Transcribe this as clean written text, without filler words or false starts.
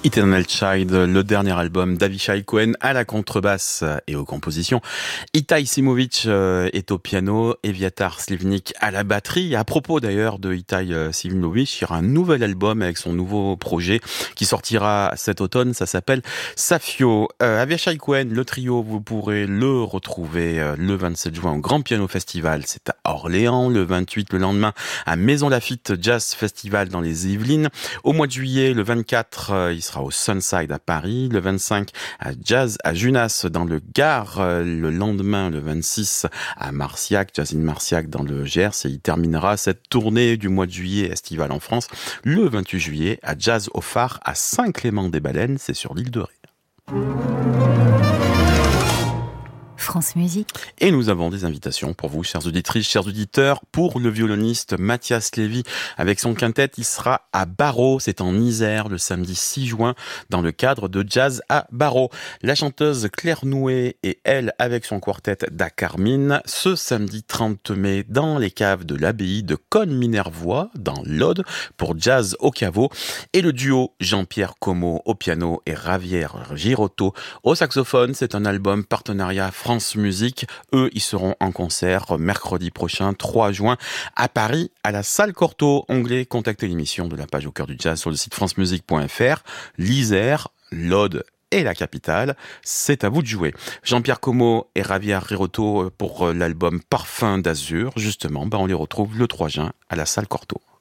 Eternal Child, le dernier album d'Avishai Cohen à la contrebasse et aux compositions. Itai Simovic est au piano, Eviatar Slivnik à la batterie. À propos d'ailleurs de Itai Simovic, il y aura un nouvel album avec son nouveau projet qui sortira cet automne. Ça s'appelle Safio. Avishai Cohen, le trio, vous pourrez le retrouver le 27 juin au Grand Piano Festival. C'est à Orléans. Le 28, le lendemain, à Maison Lafitte Jazz Festival dans les Yvelines. Au mois de juillet, le 24, il sera au Sunside à Paris, le 25 à Jazz à Junas dans le Gard, le lendemain le 26 à Marciac, Jazz in Marciac dans le Gers, et il terminera cette tournée du mois de juillet estivale en France le 28 juillet à Jazz au Phare à Saint-Clément-des-Baleines, c'est sur l'île de Ré. France Musique. Et nous avons des invitations pour vous, chères auditrices, chers auditeurs, pour le violoniste Mathias Lévy. Avec son quintet, il sera à Barreau, c'est en Isère, le samedi 6 juin, dans le cadre de Jazz à Barreau. La chanteuse Claire Nouet et elle, avec son quartet d'Acarmine, ce samedi 30 mai, dans les caves de l'abbaye de Cosne-Minervois, dans l'Aude, pour Jazz au caveau. Et le duo Jean-Pierre Como au piano et Javier Girotto au saxophone. C'est un album partenariat France Musique. Eux, ils seront en concert mercredi prochain, 3 juin, à Paris, à la salle Cortot. Onglet contacter l'émission de la page au cœur du jazz sur le site francemusique.fr. L'Isère, l'Aude et la capitale, c'est à vous de jouer. Jean-Pierre Como et Javier Girotto pour l'album Parfum d'Azur. Justement, on les retrouve le 3 juin à la salle Cortot.